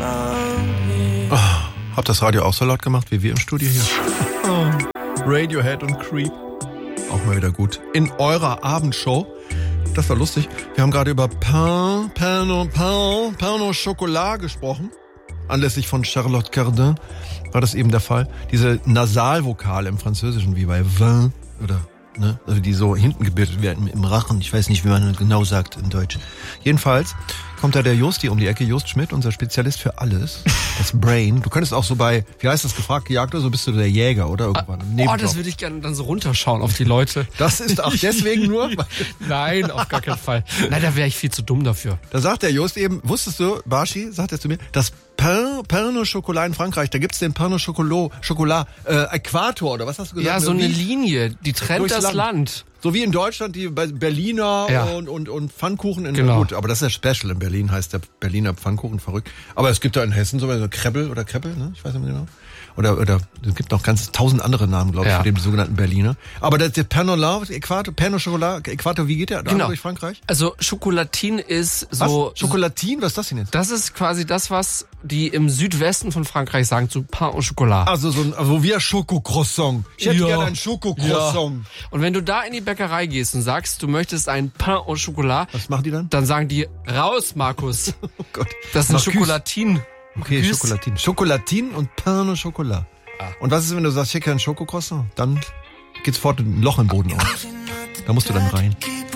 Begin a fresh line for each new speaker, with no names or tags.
Habt das Radio auch so laut gemacht wie wir im Studio hier? Radiohead und Creep. Auch mal wieder gut. In eurer Abendshow. Das war lustig. Wir haben gerade über Pain au Chocolat gesprochen. Anlässlich von Charlotte Cardin war das eben der Fall. Diese Nasalvokale im Französischen, wie bei Vin oder, ne, also die so hinten gebildet werden im Rachen. Ich weiß nicht, wie man genau sagt in Deutsch. Jedenfalls kommt da der Justi um die Ecke, Just Schmidt, unser Spezialist für alles. Das Brain. Du könntest auch so bei, wie heißt das, gefragt, gejagt oder so, bist du der Jäger, oder? Irgendwann im Nebenjob.
Das würde ich gerne dann so runterschauen auf die Leute.
Das ist auch deswegen nur?
Nein, auf gar keinen Fall. Nein, da wäre ich viel zu dumm dafür.
Da sagt der Just eben, wusstest du, Barschi, sagt er zu mir, das Pain au Chocolat in Frankreich, da gibt's den Pain au Chocolat Äquator, oder was hast du gesagt?
Ja, so eine Linie, die trennt das Land.
So wie in Deutschland die Berliner und Pfannkuchen.
Genau.
Gut, aber das ist ja special. In Berlin heißt der Berliner Pfannkuchen verrückt. Aber es gibt da in Hessen so Krebbel, ne? Ich weiß nicht mehr genau. Oder es gibt noch ganz 1000 andere Namen, glaube ich, für den sogenannten Berliner. Aber der Pain au Chocolat Äquator, wie geht der da durch Frankreich?
Also Chocolatin ist so...
Was? Chocolatin? Was ist das denn jetzt?
Das ist quasi das, was die im Südwesten von Frankreich sagen zu Pain au Chocolat.
Also so wie ein Schokocroissant. Ich hätte gerne ein Schokocroissant.
Ja. Und wenn du da in die Bäckerei gehst und sagst, du möchtest ein Pain au Chocolat...
Was machen die dann?
Dann sagen die, raus, Markus.
Oh Gott.
Das ist ein Chocolatin.
Okay, Chocolatin. Chocolatin und Pain au Chocolat. Und was ist, wenn du sagst, ich hätte kein Schokocroissant? Dann geht sofort ein Loch im Boden auf. Da musst du dann rein.